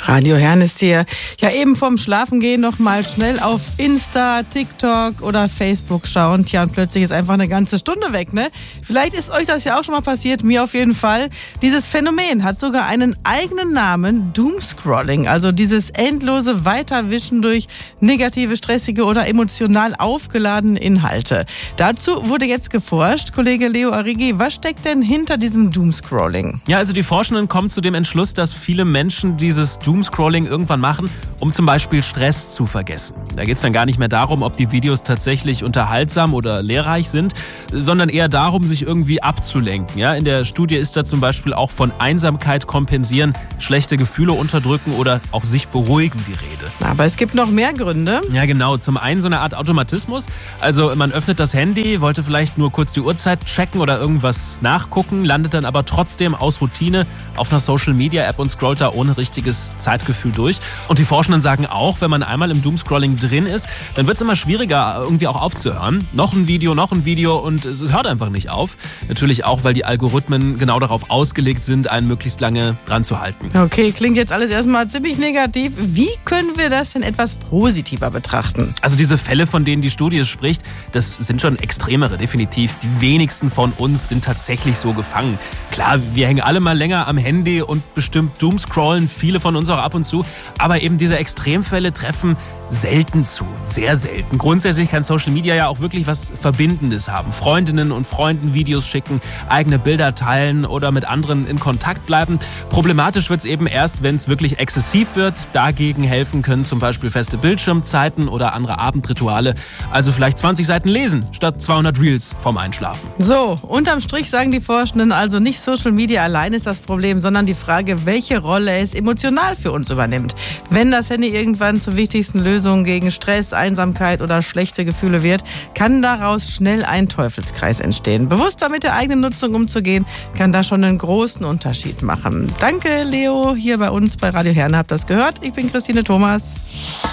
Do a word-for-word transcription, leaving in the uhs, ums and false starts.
Radio Herrn ist hier. Ja, eben vorm Schlafengehen noch mal schnell auf Insta, TikTok oder Facebook schauen. Tja, und plötzlich ist einfach eine ganze Stunde weg, ne? Vielleicht ist euch das ja auch schon mal passiert, mir auf jeden Fall. Dieses Phänomen hat sogar einen eigenen Namen, Doomscrolling. Also dieses endlose Weiterwischen durch negative, stressige oder emotional aufgeladene Inhalte. Dazu wurde jetzt geforscht. Kollege Leo Arrighi, was steckt denn hinter diesem Doomscrolling? Ja, also die Forschenden kommen zu dem Entschluss, dass viele Menschen dieses Doomscrolling irgendwann machen, um zum Beispiel Stress zu vergessen. Da geht es dann gar nicht mehr darum, ob die Videos tatsächlich unterhaltsam oder lehrreich sind, sondern eher darum, sich irgendwie abzulenken. Ja, in der Studie ist da zum Beispiel auch von Einsamkeit kompensieren, schlechte Gefühle unterdrücken oder auch sich beruhigen die Rede. Aber es gibt noch mehr Gründe. Ja, genau. Zum einen so eine Art Automatismus. Also man öffnet das Handy, wollte vielleicht nur kurz die Uhrzeit checken oder irgendwas nachgucken, landet dann aber trotzdem aus Routine auf einer Social-Media-App und scrollt da ohne richtiges Zeitgefühl durch. Und die Forschenden sagen auch, wenn man einmal im Doomscrolling drin ist, dann wird es immer schwieriger, irgendwie auch aufzuhören. Noch ein Video, noch ein Video und es hört einfach nicht auf. Natürlich auch, weil die Algorithmen genau darauf ausgelegt sind, einen möglichst lange dran zu halten. Okay, klingt jetzt alles erstmal ziemlich negativ. Wie können wir das denn etwas positiver betrachten? Also diese Fälle, von denen die Studie spricht, das sind schon extremere, definitiv. Die wenigsten von uns sind tatsächlich so gefangen. Klar, wir hängen alle mal länger am Handy und bestimmt doomscrollen, viele von uns auch ab und zu. Aber eben diese Extremfälle treffen selten zu, sehr selten. Grundsätzlich kann Social Media ja auch wirklich was Verbindendes haben. Freundinnen und Freunden Videos schicken, eigene Bilder teilen oder mit anderen in Kontakt bleiben. Problematisch wird es eben erst, wenn es wirklich exzessiv wird. Dagegen helfen können zum Beispiel feste Bildschirmzeiten oder andere Abendrituale. Also vielleicht zwanzig Seiten lesen statt zweihundert Reels vorm Einschlafen. So, unterm Strich sagen die Forschenden also nicht Social Media allein ist das Problem, sondern die Frage, welche Rolle es emotional für uns übernimmt. Wenn das Handy irgendwann zur wichtigsten Lösung gegen Stress, Einsamkeit oder schlechte Gefühle wird, kann daraus schnell ein Teufelskreis entstehen. Bewusster mit der eigenen Nutzung umzugehen, kann da schon einen großen Unterschied machen. Danke, Leo, hier bei uns bei Radio Herrn. Habt das gehört? Ich bin Christine Thomas.